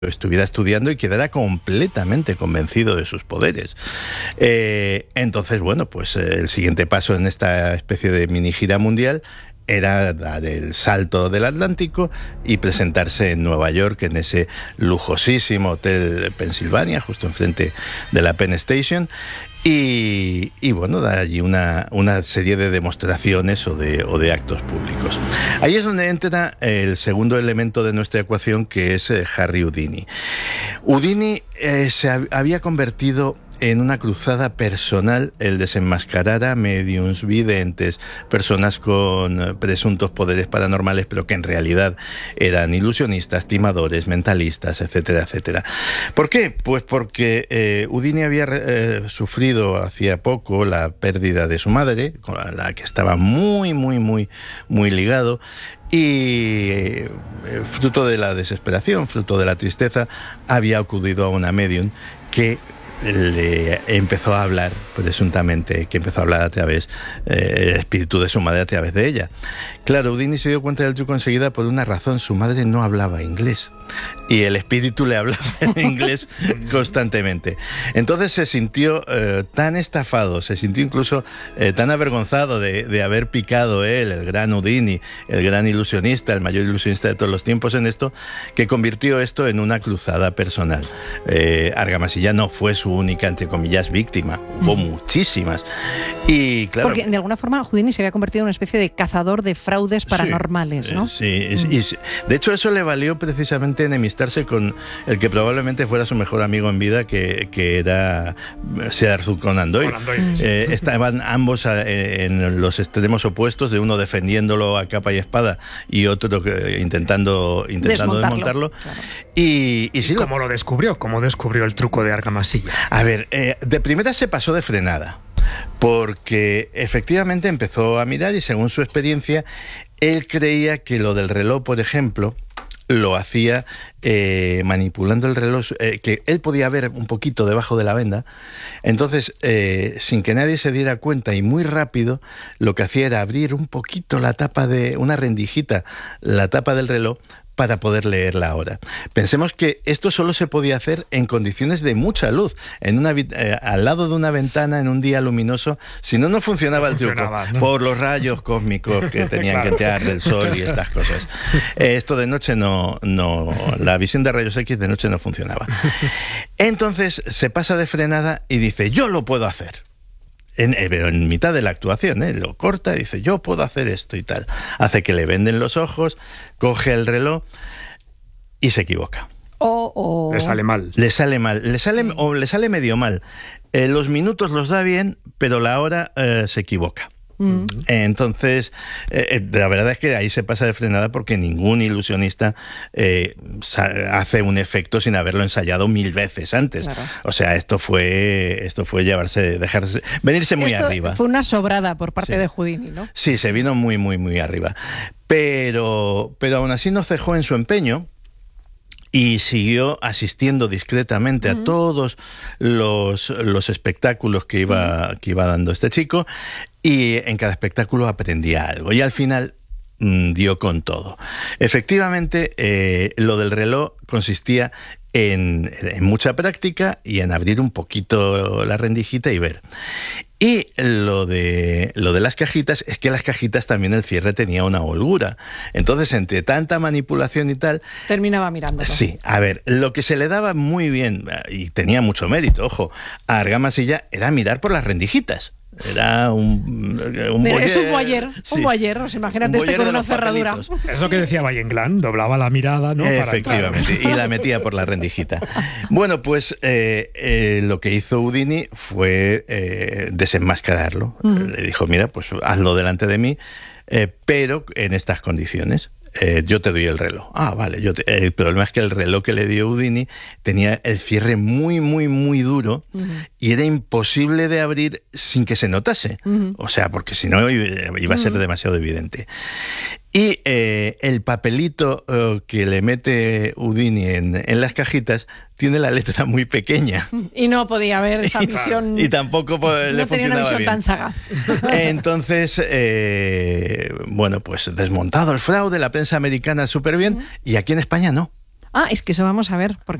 estuviera estudiando y quedara completamente convencido de sus poderes. Entonces, bueno, pues el siguiente paso en esta especie de mini gira mundial era dar el salto del Atlántico y presentarse en Nueva York, en ese lujosísimo hotel Pennsylvania, justo enfrente de la Penn Station, y bueno, dar allí una serie de demostraciones o de actos públicos. Ahí es donde entra el segundo elemento de nuestra ecuación, que es Harry Houdini. Houdini se había convertido en una cruzada personal el desenmascarar a médiums, videntes, personas con presuntos poderes paranormales, pero que en realidad eran ilusionistas, timadores, mentalistas, etcétera, etcétera. ¿Por qué? Pues porque Houdini había sufrido hacía poco la pérdida de su madre, con la que estaba muy ligado, y fruto de la desesperación, fruto de la tristeza, había acudido a una medium que le empezó a hablar, presuntamente, que empezó a hablar a través el espíritu de su madre a través de ella. Claro, Houdini se dio cuenta del truco enseguida por una razón: su madre no hablaba inglés y el espíritu le hablaba en inglés constantemente. Entonces se sintió tan estafado, se sintió incluso tan avergonzado de haber picado él, el gran Houdini, el gran ilusionista, el mayor ilusionista de todos los tiempos, en esto, que convirtió esto en una cruzada personal. Argamasilla no fue su única, entre comillas, víctima. Hubo muchísimas. Y claro, porque de alguna forma Houdini se había convertido en una especie de cazador de fraudes paranormales, ¿no? Sí. Y de hecho eso le valió precisamente enemistarse con el que probablemente fuera su mejor amigo en vida, que era Sir Arthur Conan Doyle. Estaban ambos en los extremos opuestos, de uno defendiéndolo a capa y espada y otro intentando desmontarlo. Claro. Y sí, ¿Cómo lo descubrió? ¿Cómo descubrió el truco de Argamasilla? A ver, de primera se pasó de frenada, porque efectivamente empezó a mirar y, según su experiencia, él creía que lo del reloj, por ejemplo, lo hacía manipulando el reloj, que él podía ver un poquito debajo de la venda. Entonces, sin que nadie se diera cuenta y muy rápido, lo que hacía era abrir un poquito la tapa de una rendijita, la tapa del reloj, para poder leer la hora. Pensemos que esto solo se podía hacer en condiciones de mucha luz, al lado de una ventana en un día luminoso. Si no, no funcionaba el truco, ¿no? Por los rayos cósmicos que tenían que entrar del sol y estas cosas. Esto de noche no, la visión de rayos X de noche no funcionaba. Entonces se pasa de frenada y dice: yo lo puedo hacer. Pero en mitad de la actuación, lo corta y dice: yo puedo hacer esto y tal. Hace que le venden los ojos, coge el reloj y se equivoca. Le sale mal. Le sale medio mal. Los minutos los da bien, pero la hora se equivoca. Entonces, la verdad es que ahí se pasa de frenada, porque ningún ilusionista hace un efecto sin haberlo ensayado 1000 veces antes. Claro. O sea, esto fue venirse muy arriba. Fue una sobrada por parte de Houdini, ¿no? Sí, se vino muy arriba. Pero aún así no cejó en su empeño y siguió asistiendo discretamente a todos los espectáculos que iba dando este chico, y en cada espectáculo aprendía algo, y al final dio con todo. Efectivamente, lo del reloj consistía en mucha práctica y en abrir un poquito la rendijita y ver. Y lo de las cajitas es que las cajitas también el cierre tenía una holgura. Entonces, entre tanta manipulación y tal, terminaba mirándolo. Sí, a ver, lo que se le daba muy bien, y tenía mucho mérito, ojo, a Argamasilla, era mirar por las rendijitas. Era un boyer. Es un boyer, ¿os imagínate con una cerradura? Eso que decía Valle Inclán, doblaba la mirada, ¿no? Efectivamente, y la metía por la rendijita. Bueno, pues lo que hizo Houdini fue desenmascararlo. Le dijo: mira, pues hazlo delante de mí, pero en estas condiciones. Yo te doy el reloj. Ah, vale. El problema es que el reloj que le dio Houdini tenía el cierre muy duro, y era imposible de abrir sin que se notase. O sea, porque si no iba a ser demasiado evidente. Y el papelito que le mete Houdini en las cajitas tiene la letra muy pequeña. Y no podía ver esa visión. Y tampoco le funcionaba bien. No tenía una visión tan sagaz. Entonces, bueno, pues desmontado el fraude, la prensa americana súper bien, y aquí en España no. Es que eso vamos a ver, porque